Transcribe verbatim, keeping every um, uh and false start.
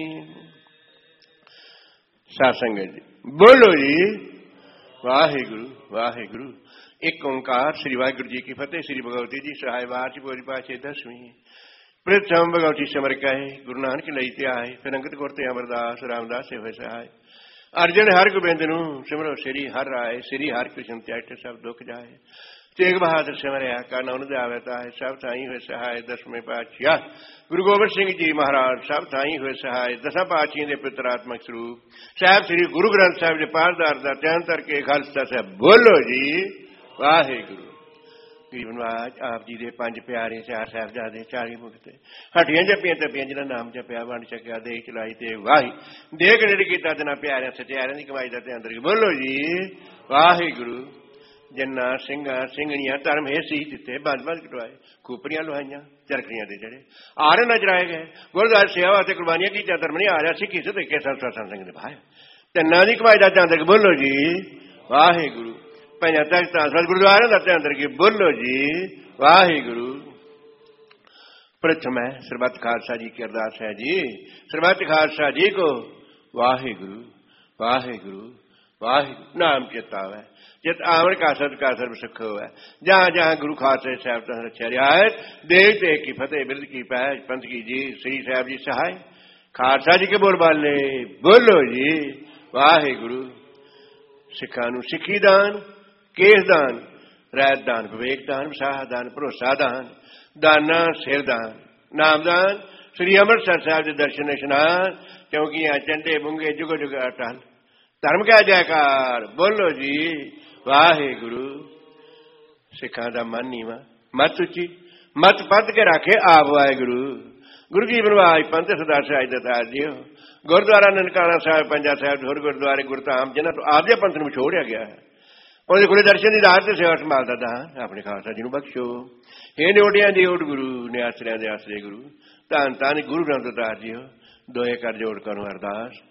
साध संगत जी बोलो जी वाहिगुरु वाहिगुरु। एक ओंकार श्री वाहिगुरु जी की फतेह। श्री भगवती जी सहाय वार बोरी पाछे दसवीं प्रथम भगवती समर कहे गुरु नानक लईते आए फिर अंगत करते अमरदास रामदास से हुए सहाय। अर्जन हर गोबिंद नूं सिमरो श्री हर राय श्री हर कृष्ण त्याग सब दुख जाए। तेग बहादुर सिमरिया का नौन देवता है सब थाई हुए सहाय। दसवें पातशाह गुरु गोबिंद सिंह जी महाराज सब थाई हुए सहाय। दसा पातशाही के पितरात्मक स्वरूप साहब श्री गुरु ग्रंथ साहब के पाठदार का ध्यान करके खालसा साहब बोलो जी वाहिगुरु। गरीबनवाज आप जी के पंज प्यारे चार साहबजादे चाली मुक्ते हटियां जपियां तपियां जिन्हें नाम जपिया वंड चकिया दे चलाई ते वाही देख नेड़ किया तना प्यारिया सत्यारिया की कमाई का ध्यान करके बोलो जी वाहिगुरु। जन्ना सिंगा सिंगणिया धर्म हे सी दिते बंद बंद कटवाए खूपरियां लुहाइया चरखड़ियां दे जड़े आरे नजराए गए गुरुद्वारा सेवा से कुर्बानियां की धर्म नहीं आ रहा सिखी से के सत्संग निभाया धना की कमाई का ध्यान करके बोलो जी वाहिगुरु। पंजा तख्त गुरुद्वारे का ध्यान करके बोलो जी वाहिगुरु। प्रथम है सरबत खालसा जी की अरदास है जी सरबत खालसा जी को वाहिगुरु वाहिगुरु वाहिगुरु नाम चेता है जित आवन का सद का सर्व सुख है। जहां जहां गुरु खालसा साहब तहन रक्षा रियायत देव देव की फतेह बिरद की पैज पंथ की जी श्री साहब जी सहाय। खालसा जी के बोल बाले बोलो जी वाहिगुरु। सिखा नूं सिखी दान केस दान रैत दान विवेक दान विसाह दान भरोसा दान दाना सिर दान नाम दान श्री अमृतसर साहब के दर्शन इशनान क्योंकि यहाँ चंडे बुंगे जुग जुग अटल धर्म का जयकार बोलो जी वाहिगुरु। सिखा दा मन नीवा मत उची मत पद के रखे आप वाहिगुरु। गुरु जी बनवाज पंथ सरदार साहिब दतार जी गुरुद्वारा ननकाना साहब पंजा साहब होर गुरुद्वारे गुरधाम जिन्हों तो आपके पंथ में छोड़िया गया है उन्हें खुले दर्शन की रात से सेवा संभालता था अपने खालसा जी बख्शो हे नोटिया दी ओट गुरु ने आसरिया दे आसरे गुरु धन धन गुरु ग्रंथ उतार जी दोहे कर जोड़ करो अरदास